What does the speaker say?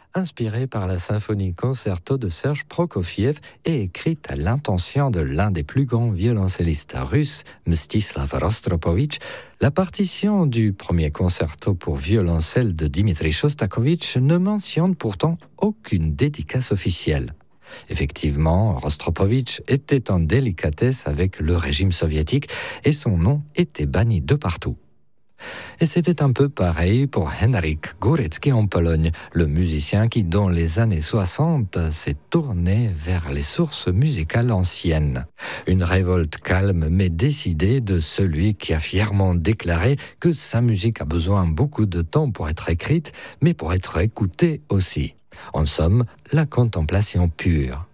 inspirée par la symphonie concerto de Serge Prokofiev et écrite à l'intention de l'un des plus grands violoncellistes russes, Mstislav Rostropovitch. La partition du premier concerto pour violoncelle de Dmitri Shostakovich ne mentionne pourtant aucune dédicace officielle. Effectivement, Rostropovitch était en délicatesse avec le régime soviétique et son nom était banni de partout. Et c'était un peu pareil pour Henryk Górecki en Pologne, le musicien qui, dans les années 60, s'est tourné vers les sources musicales anciennes. Une révolte calme mais décidée de celui qui a fièrement déclaré que sa musique a besoin beaucoup de temps pour être écrite, mais pour être écoutée aussi. En somme, la contemplation pure.